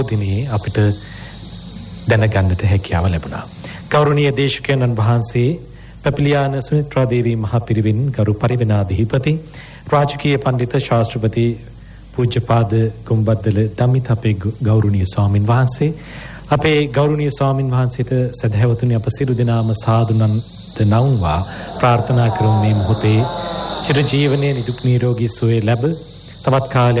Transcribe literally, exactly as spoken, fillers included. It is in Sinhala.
දිනේ අපිට දැනගන්නට හැකියාව ලැබුණා. ගෞරවනීය දේශකයන්න් වහන්සේ පැපිලියාන සුනිත්‍රා දේවී මහපිරිවෙන් ගරු පරිවෙනාධිපති රාජකීය පඬිත ශාස්ත්‍රපති පූජ්‍යපාද ගුම්බද්දල දම්මිත අපේ ගෞරවනීය ස්වාමින් වහන්සේ අපේ ගෞරවනීය ස්වාමින් වහන්සේට සදහැවතුනි අප සියලු දෙනාම සාදුනන් දනවුවා ප්‍රාර්ථනා කරමු මේ මොහොතේ චිරජීවනයේ නිදුක් නිරෝගී සුවය ලැබ තවත් කාලයක්